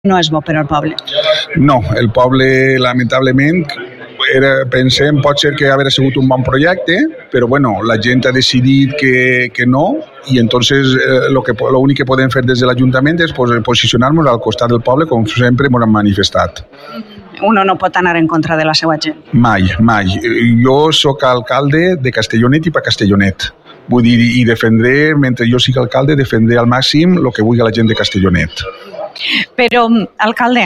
no és bo per al poble. No, el poble, lamentablement, pensem, pot ser que haver sigut un bon projecte, però bueno, la gent ha decidit que no, i entonces l'únic que podem fer des de l'Ajuntament és posicionar-nos al costat del poble, com sempre ens hem manifestat. Uno no pot anar en contra de la seva gent. Mai. Jo sóc alcalde de Castellonet i per Castellonet. Vull dir, i defendré, mentre jo sigui alcalde, defendré al màxim el que vulgui la gent de Castellonet. Però, alcalde,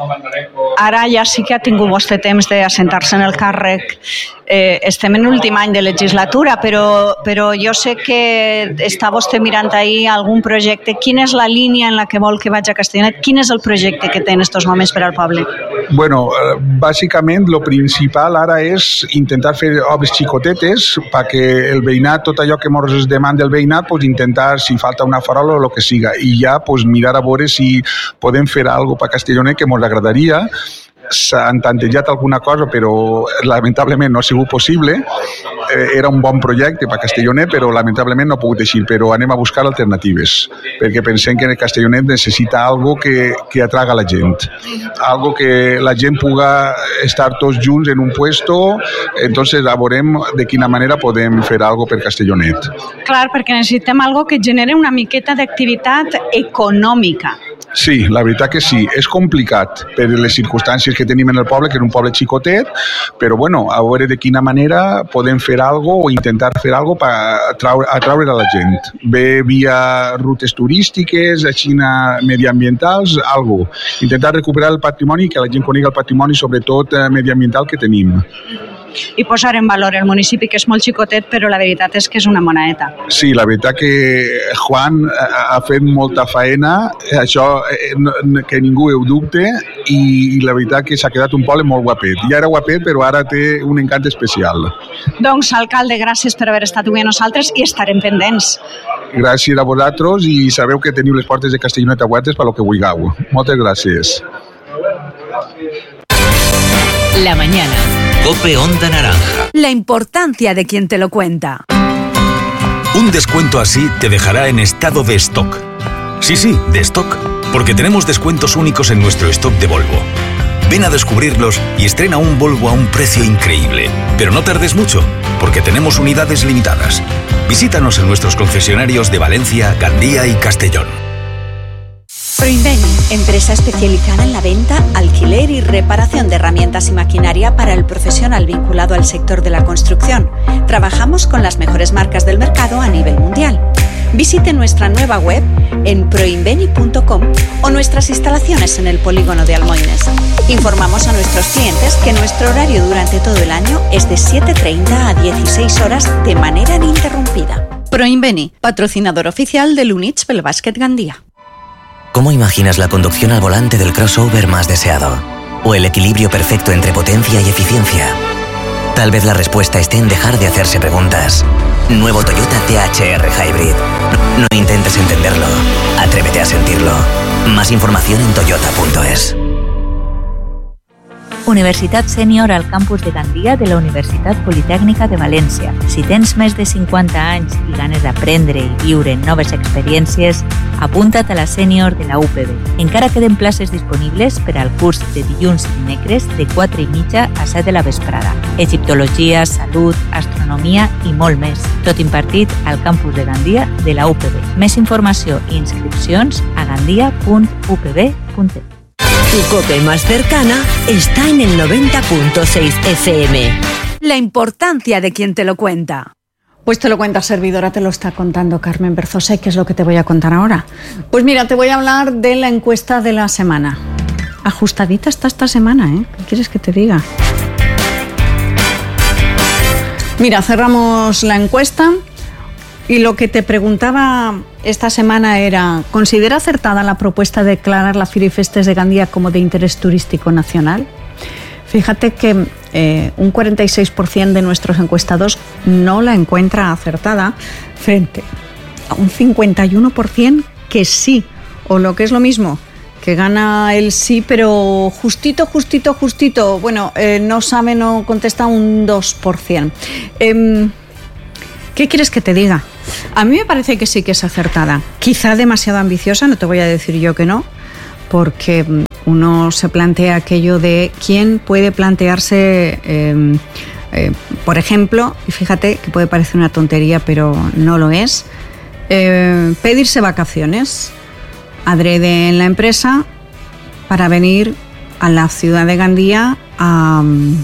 ara ja sí que ha tingut vostè temps d'assentar-se en el càrrec. Estem en l'últim any de legislatura, però jo sé que està vostè mirant ahir algun projecte. Quina és la línia en la que vol que vagi a Castellonet? Quin és el projecte que té en aquests moments per al poble? Bueno, bàsicament, el principal ara és intentar fer obres xicotetes perquè el veïnat, tot allò que ens demanda el veïnat, pues intentar, si falta una farola o el que siga, i ja pues, mirar a veure si podem fer alguna cosa per Castellonet que ens agradaria. S'han tantejat alguna cosa, però lamentablement no ha sigut possible. Era un bon projecte per Castellonet, però lamentablement no ha pogut eixir, però anem a buscar alternatives, perquè pensem que Castellonet necessita algo que atraga la gent, algo que la gent puga estar tots junts en un puesto, entonces veurem de quina manera podem fer algo per Castellonet. Clar, perquè necessitem algo que genere una miqueta d'activitat econòmica. Sí, la veritat que sí. És complicat per les circumstàncies que tenim en el poble, que és un poble xicotet, però bueno, a veure de quina manera podem fer algo o intentar fer algo per atraure a la gent. Bé via rutes turístiques, així mediambientals, algo. Intentar recuperar el patrimoni, que la gent conegui el patrimoni, sobretot mediambiental, que tenim. I posar en valor el municipi, que és molt xicotet, però la veritat és que és una monedeta. Sí, la veritat que Juan ha fet molta faena, això que ningú ho dubte, i la veritat que s'ha quedat un poble molt guapet. Ja era guapet, però ara té un encant especial. Doncs, alcalde, gràcies per haver estat avui a nosaltres i estarem pendents. Gràcies a vosaltres i sabeu que teniu les portes de Castellonet obertes per lo que vulgueu. Moltes gràcies. La mañana. COPE Onda Naranja. La importancia de quien te lo cuenta. Un descuento así te dejará en estado de stock. Sí, de stock. Porque tenemos descuentos únicos en nuestro stock de Volvo. Ven a descubrirlos y estrena un Volvo a un precio increíble. Pero no tardes mucho, porque tenemos unidades limitadas. Visítanos en nuestros concesionarios de Valencia, Gandía y Castellón. Proinveni, empresa especializada en la venta, alquiler y reparación de herramientas y maquinaria para el profesional vinculado al sector de la construcción. Trabajamos con las mejores marcas del mercado a nivel mundial. Visite nuestra nueva web en proinveni.com o nuestras instalaciones en el polígono de Almoines. Informamos a nuestros clientes que nuestro horario durante todo el año es de 7:30 a 16 horas de manera ininterrumpida. Proinveni, patrocinador oficial del Units pel Bàsquet Gandía. ¿Cómo imaginas la conducción al volante del crossover más deseado? ¿O el equilibrio perfecto entre potencia y eficiencia? Tal vez la respuesta esté en dejar de hacerse preguntas. Nuevo Toyota THR Hybrid. No intentes entenderlo. Atrévete a sentirlo. Más información en toyota.es. Universitat Sènior al campus de Gandia de la Universitat Politècnica de València. Si tens més de 50 anys i ganes d'aprendre i viure noves experiències, apunta't a la Sènior de la UPB. Encara queden places disponibles per al curs de dilluns i dimecres de 4:30 a 7 de la vesprada. Egiptologia, salut, astronomia i molt més. Tot impartit al campus de Gandia de la UPB. Més informació i inscripcions a gandia.upb.es. Tu COPE más cercana está en el 90.6 FM. La importancia de quien te lo cuenta. Pues te lo cuenta servidora, te lo está contando Carmen Berzosa. ¿Qué es lo que te voy a contar ahora? Pues mira, te voy a hablar de la encuesta de la semana. Ajustadita está esta semana, ¿eh? ¿Qué quieres que te diga? Mira, cerramos la encuesta. Y lo que te preguntaba esta semana era, ¿considera acertada la propuesta de declarar la Fira y Festes de Gandía como de interés turístico nacional? Fíjate que un 46% de nuestros encuestados no la encuentra acertada frente a un 51% que sí, o lo que es lo mismo, que gana el sí, pero justito. Bueno, no sabe, no contesta un 2%. ¿Qué quieres que te diga? A mí me parece que sí que es acertada. Quizá demasiado ambiciosa, no te voy a decir yo que no, porque uno se plantea aquello de quién puede plantearse, por ejemplo, y fíjate que puede parecer una tontería, pero no lo es, pedirse vacaciones adrede en la empresa para venir a la ciudad de Gandía a,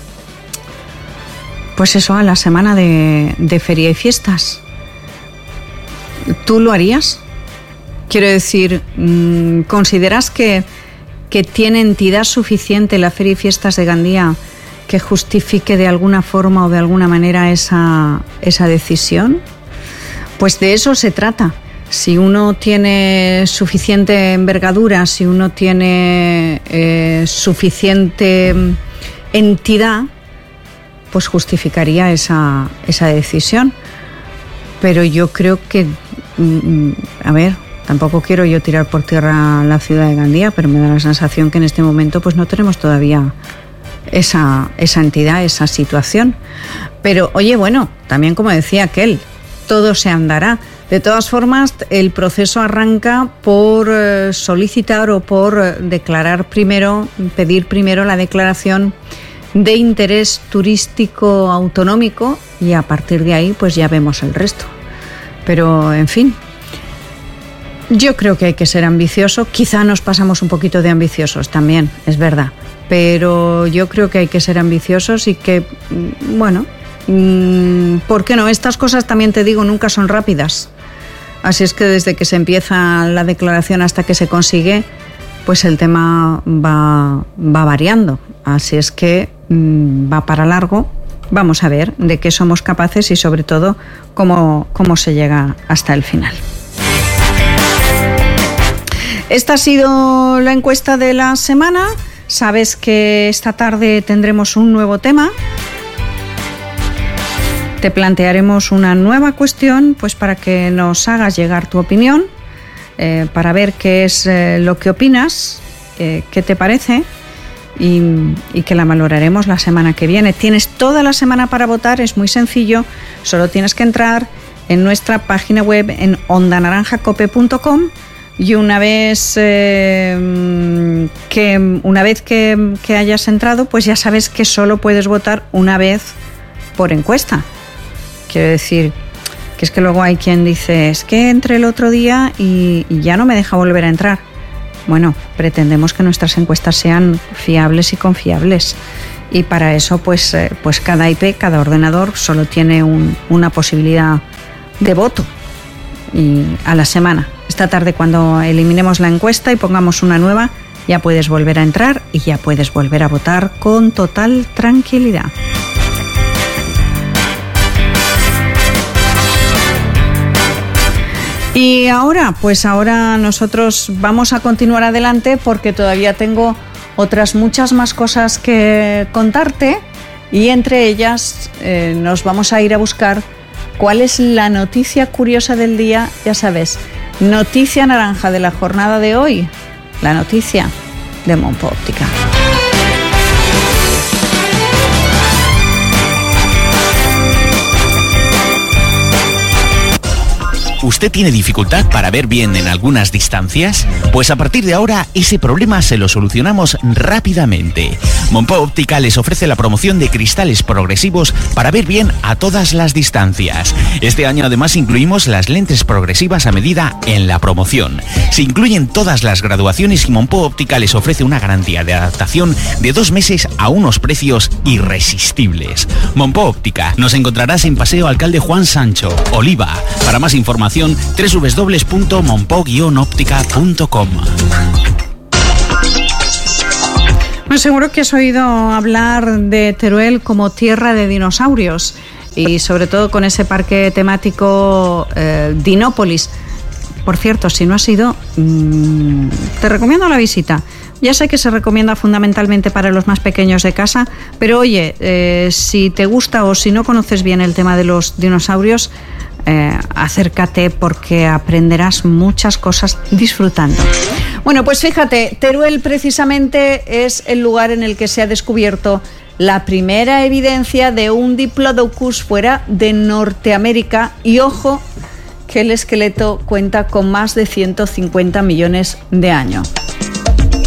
pues eso, a la semana de feria y fiestas. ¿Tú lo harías? Quiero decir, ¿consideras que tiene entidad suficiente la feria y fiestas de Gandía que justifique de alguna forma o de alguna manera esa decisión? Pues de eso se trata. Si uno tiene suficiente envergadura, si uno tiene suficiente entidad, pues justificaría esa decisión. Pero yo creo que, a ver, tampoco quiero yo tirar por tierra la ciudad de Gandía, pero me da la sensación que en este momento pues no tenemos todavía esa entidad, esa situación. Pero oye, bueno, también como decía aquel, todo se andará. De todas formas, el proceso arranca por solicitar o por declarar primero, pedir primero la declaración de interés turístico autonómico y a partir de ahí pues ya vemos el resto. Pero, en fin, yo creo que hay que ser ambicioso. Quizá nos pasamos un poquito de ambiciosos también, es verdad. Pero yo creo que hay que ser ambiciosos y que, bueno, ¿por qué no? Estas cosas, también te digo, nunca son rápidas. Así es que desde que se empieza la declaración hasta que se consigue, pues el tema va variando. Así es que va para largo. Vamos a ver de qué somos capaces y sobre todo cómo se llega hasta el final. Esta ha sido la encuesta de la semana. Sabes que esta tarde tendremos un nuevo tema. Te plantearemos una nueva cuestión, pues para que nos hagas llegar tu opinión, para ver qué es lo que opinas, qué te parece y que la valoraremos la semana que viene. Tienes toda la semana para votar, es muy sencillo, solo tienes que entrar en nuestra página web en ondanaranjacope.com y una vez que hayas entrado, pues ya sabes que solo puedes votar una vez por encuesta. Quiero decir que es que luego hay quien dice, es que entré el otro día y ya no me deja volver a entrar. Bueno, pretendemos que nuestras encuestas sean fiables y confiables. Y para eso, pues cada IP, cada ordenador, solo tiene una posibilidad de voto y a la semana. Esta tarde, cuando eliminemos la encuesta y pongamos una nueva, ya puedes volver a entrar y ya puedes volver a votar con total tranquilidad. Y ahora nosotros vamos a continuar adelante porque todavía tengo otras muchas más cosas que contarte y entre ellas nos vamos a ir a buscar cuál es la noticia curiosa del día, ya sabes, noticia naranja de la jornada de hoy, la noticia de Monpo Óptica. ¿Usted tiene dificultad para ver bien en algunas distancias? Pues a partir de ahora ese problema se lo solucionamos rápidamente. Monpo Óptica les ofrece la promoción de cristales progresivos para ver bien a todas las distancias. Este año además incluimos las lentes progresivas a medida en la promoción. Se incluyen todas las graduaciones y Monpo Óptica les ofrece una garantía de adaptación de 2 meses a unos precios irresistibles. Monpo Óptica, nos encontrarás en Paseo Alcalde Juan Sancho, Oliva. Para más información, www.monpo-óptica.com. Bueno, seguro que has oído hablar de Teruel como tierra de dinosaurios y sobre todo con ese parque temático Dinópolis. Por cierto, si no has ido, te recomiendo la visita. Ya sé que se recomienda fundamentalmente para los más pequeños de casa, pero oye, si te gusta o si no conoces bien el tema de los dinosaurios, acércate porque aprenderás muchas cosas disfrutando. Bueno, pues fíjate, Teruel precisamente es el lugar en el que se ha descubierto la primera evidencia de un Diplodocus fuera de Norteamérica y ojo que el esqueleto cuenta con más de 150 millones de años.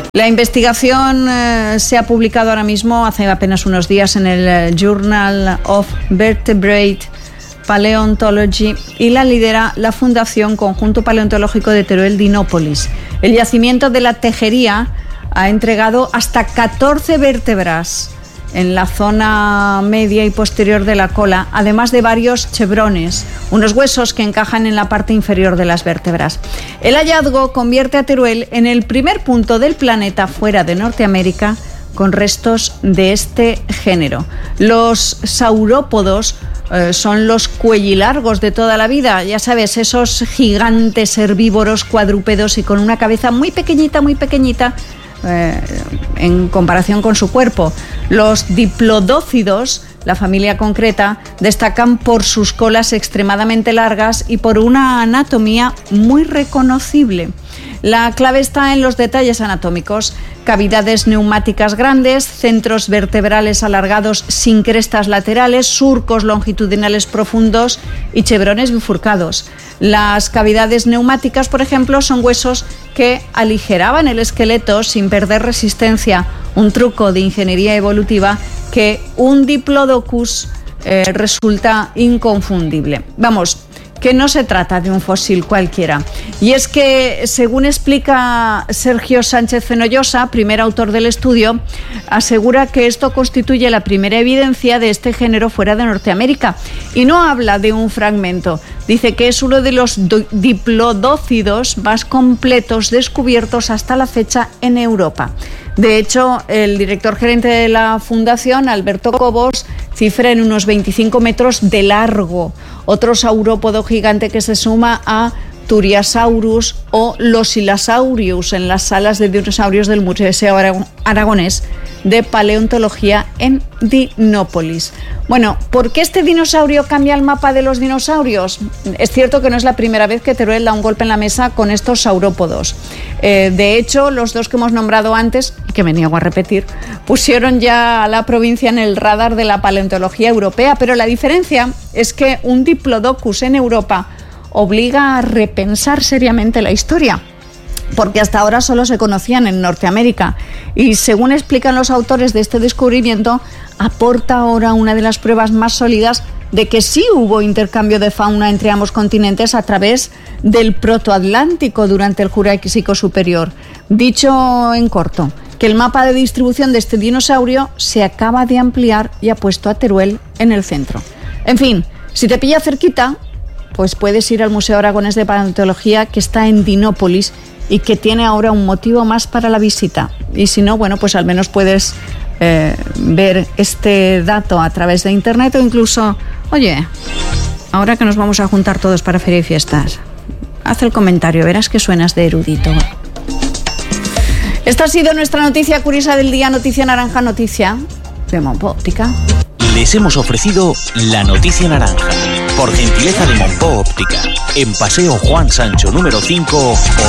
La investigación se ha publicado ahora mismo, hace apenas unos días, en el Journal of Vertebrate Paleontology, y la lidera la Fundación Conjunto Paleontológico de Teruel-Dinópolis. El yacimiento de la Tejería ha entregado hasta 14 vértebras en la zona media y posterior de la cola, además de varios chevrones, unos huesos que encajan en la parte inferior de las vértebras. El hallazgo convierte a Teruel en el primer punto del planeta fuera de Norteamérica con restos de este género. Los saurópodos son los cuellilargos de toda la vida, ya sabes, esos gigantes herbívoros cuadrúpedos y con una cabeza muy pequeñita, en comparación con su cuerpo. Los diplodócidos, la familia concreta, destacan por sus colas extremadamente largas y por una anatomía muy reconocible. La clave está en los detalles anatómicos: cavidades neumáticas grandes, centros vertebrales alargados sin crestas laterales, surcos longitudinales profundos y chevrones bifurcados. Las cavidades neumáticas, por ejemplo, son huesos que aligeraban el esqueleto sin perder resistencia, un truco de ingeniería evolutiva que un Diplodocus resulta inconfundible. Vamos, que no se trata de un fósil cualquiera. Y es que, según explica Sergio Sánchez Fenollosa, primer autor del estudio, asegura que esto constituye la primera evidencia de este género fuera de Norteamérica. Y no habla de un fragmento. Dice que es uno de los diplodócidos más completos descubiertos hasta la fecha en Europa. De hecho, el director gerente de la Fundación, Alberto Cobos, cifra en unos 25 metros de largo. Otro saurópodo gigante que se suma a Turiasaurus o Losilasaurius en las salas de dinosaurios del Museo Aragonés de Paleontología en Dinópolis. Bueno, ¿por qué este dinosaurio cambia el mapa de los dinosaurios? Es cierto que no es la primera vez que Teruel da un golpe en la mesa con estos saurópodos. De hecho, los dos que hemos nombrado antes, y que me niego a repetir, pusieron ya a la provincia en el radar de la paleontología europea, pero la diferencia es que un Diplodocus en Europa obliga a repensar seriamente la historia, porque hasta ahora solo se conocían en Norteamérica, y según explican los autores de este descubrimiento, aporta ahora una de las pruebas más sólidas de que sí hubo intercambio de fauna entre ambos continentes a través del protoatlántico durante el Jurásico superior. Dicho en corto, que el mapa de distribución de este dinosaurio se acaba de ampliar y ha puesto a Teruel en el centro. En fin, si te pilla cerquita, pues puedes ir al Museo Aragonés de Paleontología, que está en Dinópolis y que tiene ahora un motivo más para la visita. Y si no, bueno, pues al menos puedes ver este dato a través de internet, o incluso, oye, ahora que nos vamos a juntar todos para Feria y Fiestas, haz el comentario, verás que suenas de erudito. Esta ha sido nuestra noticia curiosa del día, noticia naranja, noticia de Monpó Óptica. Les hemos ofrecido la noticia naranja, por gentileza de Monpó Óptica, en Paseo Juan Sancho número 5,